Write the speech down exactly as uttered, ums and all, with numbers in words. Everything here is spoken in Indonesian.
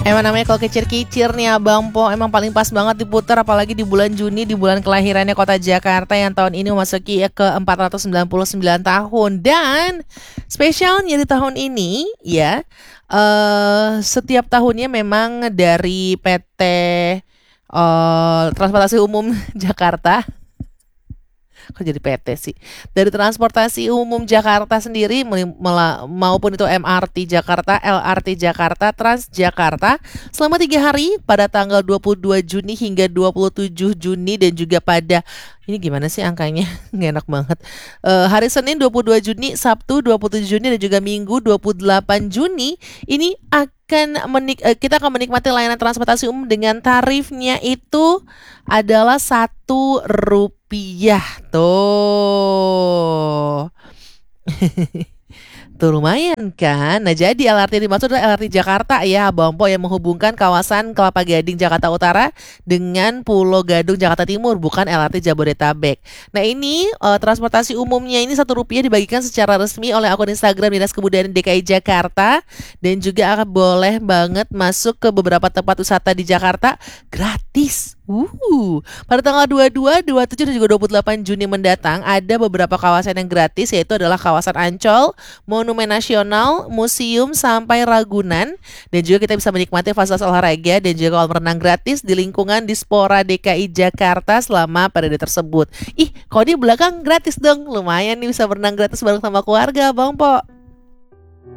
Emang namanya kalau kicir-kicir nih Abang Po, emang paling pas banget diputar apalagi di bulan Juni, di bulan kelahirannya kota Jakarta yang tahun ini memasuki ke empat ratus sembilan puluh sembilan tahun. Dan spesialnya di tahun ini ya, eh setiap tahunnya memang dari P T eh, Transportasi Umum Jakarta. Kok jadi P T sih? Dari Transportasi Umum Jakarta sendiri maupun itu M R T Jakarta, L R T Jakarta, Transjakarta selama tiga hari pada tanggal dua puluh dua Juni hingga dua puluh tujuh Juni dan juga pada ini gimana sih angkanya? Nggak enak banget. Uh, hari Senin dua puluh dua Juni, Sabtu dua puluh tujuh Juni dan juga Minggu dua puluh delapan Juni ini akan menik uh, kita akan menikmati layanan transportasi umum dengan tarifnya itu adalah satu rupiah tuh. Tuh lumayan kan. Nah jadi L R T dimaksud adalah L R T Jakarta ya Abang Po, yang menghubungkan kawasan Kelapa Gading Jakarta Utara dengan Pulau Gadung Jakarta Timur, bukan L R T Jabodetabek. Nah ini uh, transportasi umumnya ini satu rupiah dibagikan secara resmi oleh akun Instagram Dinas Kebudayaan D K I Jakarta, dan juga akan boleh banget masuk ke beberapa tempat wisata di Jakarta gratis. Uh, pada tanggal dua puluh dua, dua puluh tujuh dan juga dua puluh delapan Juni mendatang ada beberapa kawasan yang gratis, yaitu adalah kawasan Ancol, Monumen Nasional, Museum sampai Ragunan, dan juga kita bisa menikmati fasilitas olahraga dan juga kolam renang gratis di lingkungan Dispora D K I Jakarta selama periode tersebut. Ih, kalau di belakang gratis dong, lumayan nih bisa berenang gratis bareng sama keluarga Bang Po.